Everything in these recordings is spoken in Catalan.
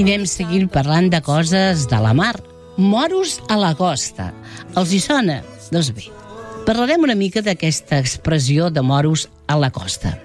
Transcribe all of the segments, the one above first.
I anem seguint parlant de coses de la mar. Moros a la costa. Els hi sona? Doncs bé, parlarem una mica d'aquesta expressió de moros a la costa.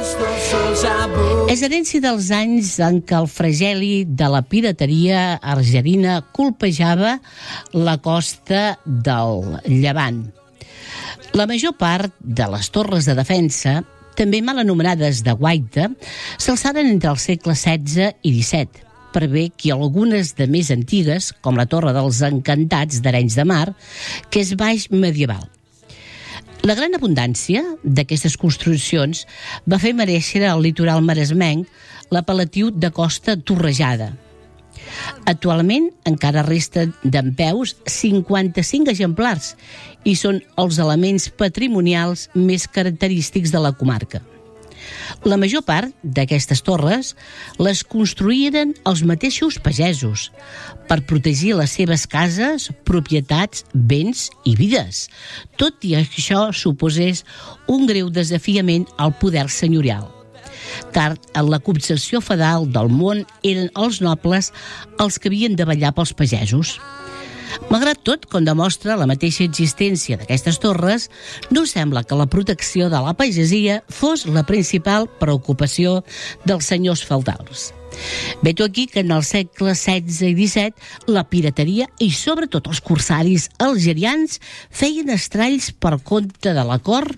És herència dels anys en què el flagel·li de la pirateria argelina colpejava la costa del Llevant. La major part de les torres de defensa, també mal anomenades de guaita, s'alçaren entre els segles XVI i XVII, per bé que algunes de més antigues, com la Torre dels Encantats d'Arenys de Mar, que és baix medieval. La gran abundància d'aquestes construccions va fer merèixer al litoral maresmenc l'apel·latiu de costa torrejada. Actualment encara resten dempeus 55 exemplars i són els elements patrimonials més característics de la comarca. La major part d'aquestes torres les construïren els mateixos pagesos per protegir les seves cases, propietats, béns i vides, tot i que això suposés un greu desafiament al poder senyorial. Car en la concepció feudal del món eren els nobles els que havien de vetllar pels pagesos. Malgrat tot, com demostra la mateixa existència d'aquestes torres, no sembla que la protecció de la pagesia fos la principal preocupació dels senyors feudals. Veig aquí que en els segles XVI i XVII la pirateria i sobretot els corsaris algerians feien estralls per compte de la cort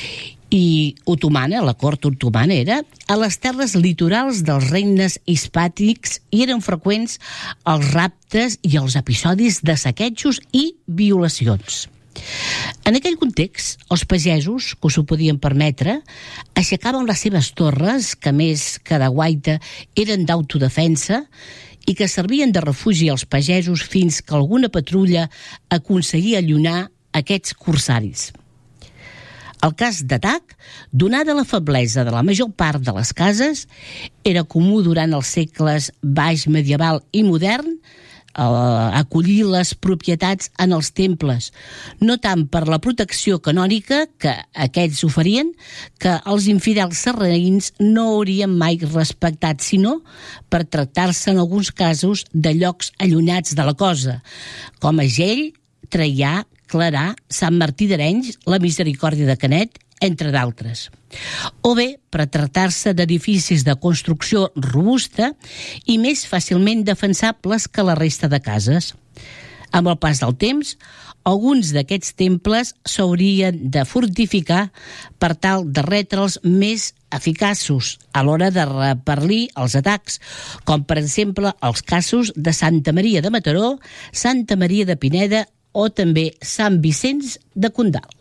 i otomana, la cort otomana era, a les terres litorals dels regnes hispànics i eren freqüents els raptes i els episodis de saquejos i violacions. En aquell context, els pagesos, que s'ho podien permetre, aixecaven les seves torres, que més que de guaita eren d'autodefensa, i que servien de refugi als pagesos fins que alguna patrulla aconseguia allunyar aquests corsaris. El cas d'atac, donada la feblesa de la major part de les cases, era comú durant els segles baix medieval i modern acollir les propietats en els temples, no tant per la protecció canònica que aquests oferien, que els infidels sarraïns no haurien mai respectat, sinó per tractar-se en alguns casos de llocs allunyats de la cosa, com Agell, Traià, Clarà, Sant Martí d'Arenys, la Misericòrdia de Canet, entre d'altres. O bé per tractar-se d'edificis de construcció robusta i més fàcilment defensables que la resta de cases. Amb el pas del temps, alguns d'aquests temples s'haurien de fortificar per tal de retre'ls més eficaços a l'hora de repel·lir els atacs, com per exemple els casos de Santa Maria de Mataró, Santa Maria de Pineda o també Sant Vicenç de Condal.